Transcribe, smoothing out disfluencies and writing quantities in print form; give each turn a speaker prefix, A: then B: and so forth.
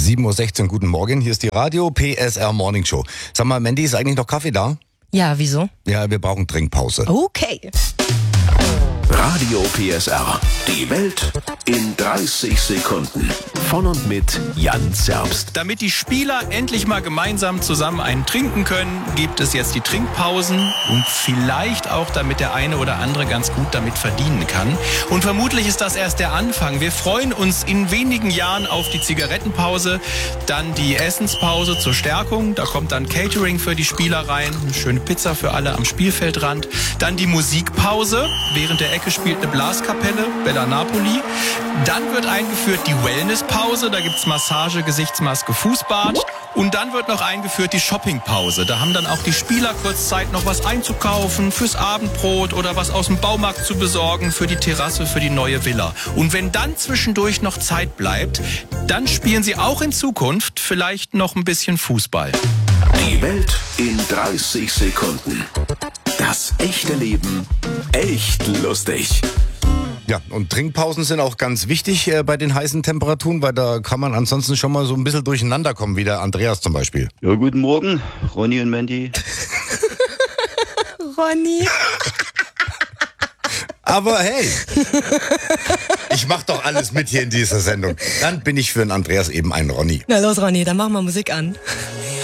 A: 7.16 Uhr, guten Morgen, hier ist die Radio PSR Morning Show. Sag mal, Mandy, ist eigentlich noch Kaffee da?
B: Ja, wieso?
A: Ja, wir brauchen Trinkpause.
B: Okay.
C: Radio PSR. Die Welt in 30 Sekunden. Von und mit Jan Zerbst.
D: Damit die Spieler endlich mal gemeinsam zusammen einen trinken können, gibt es jetzt die Trinkpausen und vielleicht auch, damit der eine oder andere ganz gut damit verdienen kann. Und vermutlich ist das erst der Anfang. Wir freuen uns in wenigen Jahren auf die Zigarettenpause, dann die Essenspause zur Stärkung. Da kommt dann Catering für die Spieler rein, eine schöne Pizza für alle am Spielfeldrand. Dann die Musikpause, während der Ecke spielt eine Blaskapelle, Bella Napoli. Dann wird eingeführt die Wellnesspause, da gibt's Massage, Gesichtsmaske, Fußbad. Und dann wird noch eingeführt die Shoppingpause. Da haben dann auch die Spieler kurz Zeit, noch was einzukaufen, fürs Abendbrot oder was aus dem Baumarkt zu besorgen, für die Terrasse, für die neue Villa. Und wenn dann zwischendurch noch Zeit bleibt, dann spielen sie auch in Zukunft vielleicht noch ein bisschen Fußball.
C: Die Welt in 30 Sekunden. Das echte Leben echt lustig.
A: Ja, und Trinkpausen sind auch ganz wichtig bei den heißen Temperaturen, weil da kann man ansonsten schon mal so ein bisschen durcheinander kommen, wie der Andreas zum Beispiel.
E: Ja, guten Morgen, Ronny und Mandy.
B: Ronny.
A: Aber hey, ich mach doch alles mit hier in dieser Sendung. Dann bin ich für den Andreas eben ein Ronny.
B: Na los, Ronny, dann machen wir Musik an.